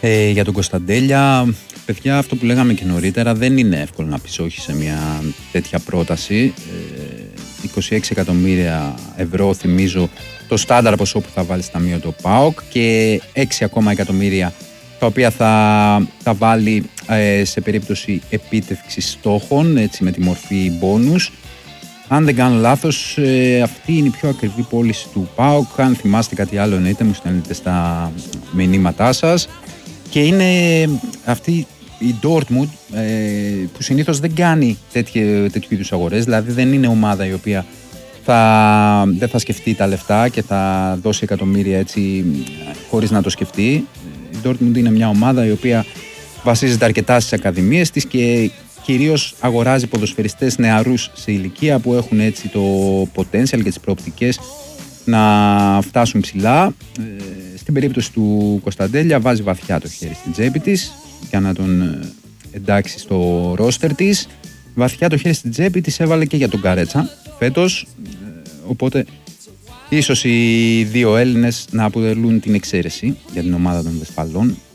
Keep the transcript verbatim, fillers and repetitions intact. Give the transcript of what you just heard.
Ε, για τον Κωνσταντέλια, παιδιά, αυτό που λέγαμε και νωρίτερα, δεν είναι εύκολο να πεις όχι σε μια τέτοια πρόταση. Ε, είκοσι έξι εκατομμύρια ευρώ, θυμίζω, το στάνταρ ποσό που θα βάλει στα ταμείο το ΠΑΟΚ και έξι ακόμα εκατομμύρια τα οποία θα, θα βάλει ε, σε περίπτωση επίτευξης στόχων, έτσι, με τη μορφή μπόνους. Αν δεν κάνω λάθος, ε, αυτή είναι η πιο ακριβή πώληση του ΠΑΟΚ. Αν θυμάστε κάτι άλλο, εννοείται, μου στέλνετε στα μηνύματά σας. Και είναι αυτή η Dortmund ε, που συνήθως δεν κάνει τέτοιου, τέτοιου είδους αγορές, δηλαδή δεν είναι ομάδα η οποία θα, δεν θα σκεφτεί τα λεφτά και θα δώσει εκατομμύρια έτσι χωρίς να το σκεφτεί. Η Dortmund είναι μια ομάδα η οποία βασίζεται αρκετά στις ακαδημίες της και κυρίως αγοράζει ποδοσφαιριστές νεαρούς σε ηλικία που έχουν έτσι το potential και τις προοπτικές να φτάσουν ψηλά. Στην περίπτωση του Κωνσταντέλια βάζει βαθιά το χέρι στην τσέπη της για να τον εντάξει στο ρόστερ της. Βαθιά το χέρι στην τσέπη της έβαλε και για τον Καρέτσα φέτος, οπότε ίσως οι δύο Έλληνες να αποτελούν την εξαίρεση για την ομάδα των Βεσπαλών.